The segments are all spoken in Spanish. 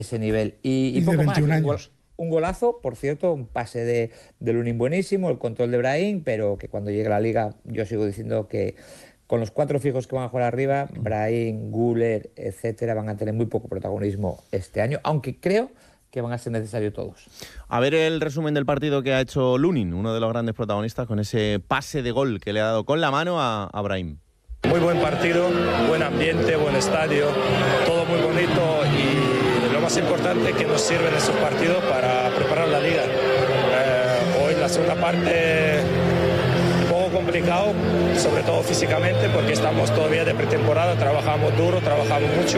ese nivel. Y de poco más. 21 años. Un golazo, por cierto, un pase de Lunin buenísimo, el control de Brahim, pero que cuando llegue a la Liga yo sigo diciendo que con los 4 fijos que van a jugar arriba, Brahim, Güler, etcétera, van a tener muy poco protagonismo este año, aunque creo que van a ser necesarios todos. A ver el resumen del partido que ha hecho Lunin, uno de los grandes protagonistas, con ese pase de gol que le ha dado con la mano a Brahim. Muy buen partido, buen ambiente, buen estadio, todo muy bonito y lo más importante que nos sirven esos partidos para preparar la liga. Hoy la segunda parte un poco complicado, sobre todo físicamente, porque estamos todavía de pretemporada, trabajamos duro, trabajamos mucho,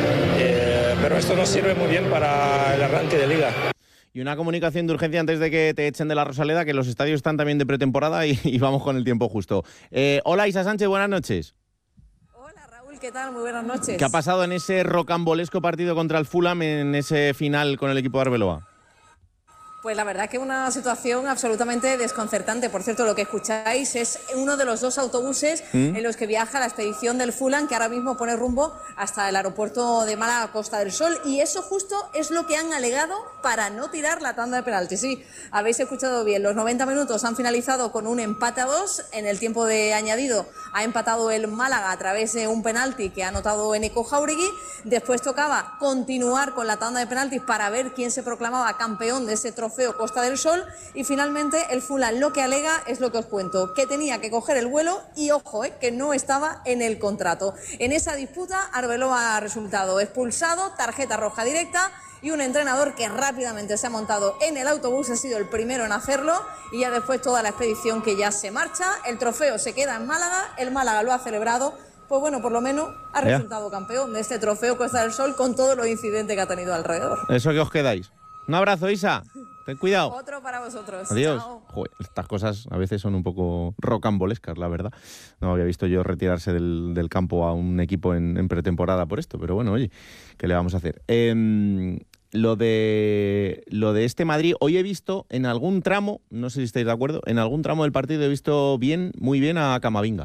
pero esto nos sirve muy bien para el arranque de liga. Y una comunicación de urgencia antes de que te echen de la Rosaleda, que los estadios están también de pretemporada y vamos con el tiempo justo. Hola Isa Sánchez, buenas noches. Hola Raúl, ¿qué tal? Muy buenas noches. ¿Qué ha pasado en ese rocambolesco partido contra el Fulham, en ese final con el equipo de Arbeloa? Pues la verdad que una situación absolutamente desconcertante. Por cierto, lo que escucháis es uno de los 2 autobuses en los que viaja la expedición del Fulham, que ahora mismo pone rumbo hasta el aeropuerto de Málaga, Costa del Sol, y eso justo es lo que han alegado para no tirar la tanda de penaltis. Sí, habéis escuchado bien, los 90 minutos han finalizado con un empate a 2, en el tiempo de añadido ha empatado el Málaga a través de un penalti que ha anotado Eneko Jauregui, después tocaba continuar con la tanda de penaltis para ver quién se proclamaba campeón de ese trofeo Costa del Sol, y finalmente el Fulham lo que alega es lo que os cuento, que tenía que coger el vuelo y ojo, que no estaba en el contrato. En esa disputa Arbeloa ha resultado expulsado, tarjeta roja directa, y un entrenador que rápidamente se ha montado en el autobús ha sido el primero en hacerlo, y ya después toda la expedición que ya se marcha. El trofeo se queda en Málaga, el Málaga lo ha celebrado. Pues bueno, por lo menos ha resultado campeón de este trofeo Costa del Sol con todos los incidentes que ha tenido alrededor. Eso que os quedáis. Un abrazo, Isa. Ten cuidado. Otro para vosotros. Adiós. Chao. Joder, estas cosas a veces son un poco rocambolescas, la verdad. No había visto yo retirarse del campo a un equipo en pretemporada por esto, pero bueno, oye, ¿qué le vamos a hacer? Lo de este Madrid, hoy he visto en algún tramo, no sé si estáis de acuerdo, en algún tramo del partido he visto muy bien a Camavinga.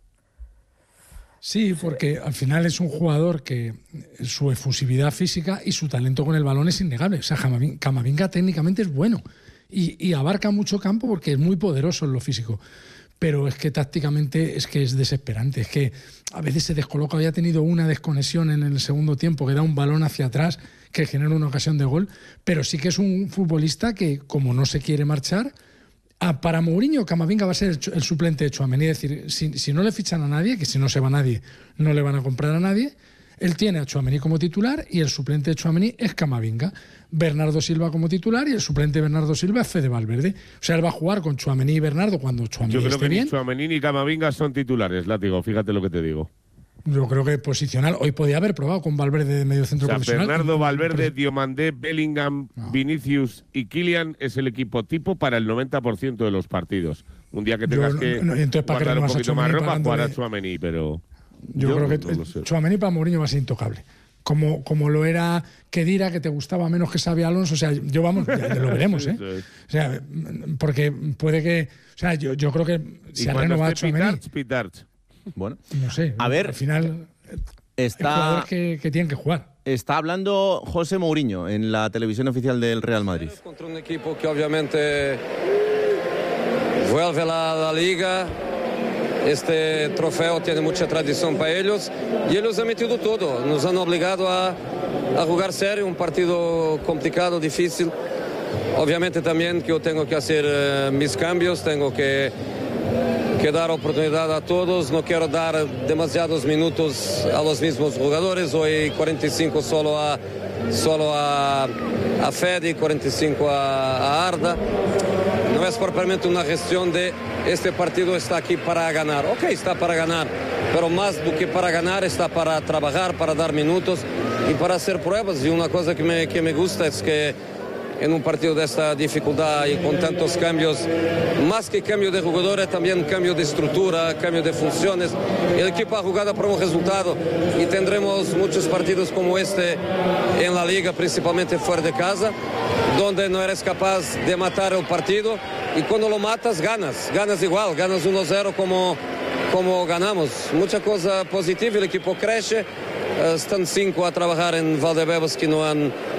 Sí, porque al final es un jugador que su efusividad física y su talento con el balón es innegable. O sea, Camavinga técnicamente es bueno y abarca mucho campo porque es muy poderoso en lo físico. Pero es que tácticamente es desesperante. Es que a veces se descoloca. Había tenido una desconexión en el segundo tiempo que da un balón hacia atrás que genera una ocasión de gol. Pero sí que es un futbolista que, como no se quiere marchar, para Mourinho, Camavinga va a ser el suplente de Tchouaméni. Es decir, si no le fichan a nadie, que si no se va nadie, no le van a comprar a nadie, él tiene a Tchouaméni como titular y el suplente de Tchouaméni es Camavinga. Bernardo Silva como titular y el suplente de Bernardo Silva es Fede Valverde. O sea, él va a jugar con Tchouaméni y Bernardo cuando Tchouaméni esté bien. Yo creo que ni Tchouaméni ni Camavinga son titulares, Látigo, fíjate lo que te digo. Yo creo que posicional. Hoy podía haber probado con Valverde de mediocentro profesional. Bernardo, Valverde, Diomandé, Bellingham, Vinicius y Kylian es el equipo tipo para el 90% de los partidos. Un día que tengas que guardar un poquito más ropa, jugar a Tchouaméni, pero yo creo que Tchouaméni para Mourinho va a ser intocable. Como lo era Khedira, que te gustaba menos que Xabi Alonso. O sea, ya lo veremos, ¿eh? O sea, porque puede que... O sea, yo creo que se ha renovado Tchouaméni. Bueno, no sé, a ver, al final jugadores que tienen que jugar. Está hablando José Mourinho en la televisión oficial del Real Madrid. Contra un equipo que obviamente vuelve a la Liga. Este trofeo tiene mucha tradición para ellos y ellos han metido todo. Nos han obligado a jugar serio, un partido complicado, difícil. Obviamente también que yo tengo que hacer mis cambios, tengo que dar oportunidad a todos, no quiero dar demasiados minutos a los mismos jugadores, hoy 45 solo a Fede, 45 a Arda. No es propiamente una gestión de este partido está aquí para ganar. Ok, está para ganar, pero más do que para ganar está para trabajar, para dar minutos y para hacer pruebas. Y una cosa que me gusta es que en un partido de esta dificultad y con tantos cambios, más que cambio de jugadores, también cambio de estructura, cambio de funciones. El equipo ha jugado por un resultado y tendremos muchos partidos como este en la liga, principalmente fuera de casa, donde no eres capaz de matar el partido y cuando lo matas ganas igual, ganas 1-0 como ganamos. Mucha cosa positiva, el equipo crece. Están 5 a trabajar en Valdebebas que no han